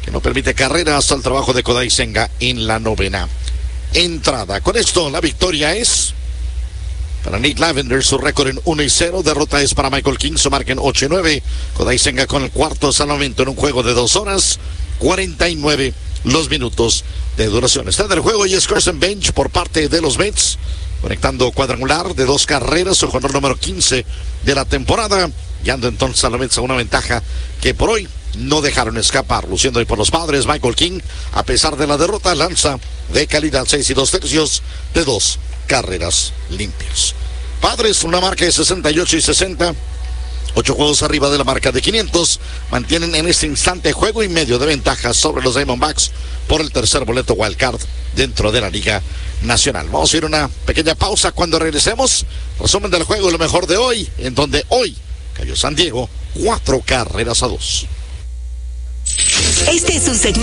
que no permite carreras al trabajo de Kodai Senga en la novena entrada. Con esto, la victoria es para Nick Lavender, su récord en 1-0. Derrota es para Michael King, su marca en 8-9. Kodai Senga con el cuarto salvamento en un juego de 2 horas 49 los minutos de duración. Está en el juego y es Carson Bench por parte de los Mets, conectando cuadrangular de 2 carreras, su jonrón número 15 de la temporada, guiando entonces a los Mets a una ventaja que por hoy no dejaron escapar. Luciendo hoy por los Padres, Michael King, a pesar de la derrota, lanza de calidad 6 2/3 de 2 carreras limpias. Padres, una marca de 68-60, 8 juegos arriba de la marca de 500, mantienen en este instante juego y medio de ventaja sobre los Diamondbacks por el tercer boleto wildcard dentro de la Liga Nacional. Vamos a ir a una pequeña pausa. Cuando regresemos, resumen del juego, lo mejor de hoy, en donde hoy cayó San Diego 4 carreras a 2. Este es un segmento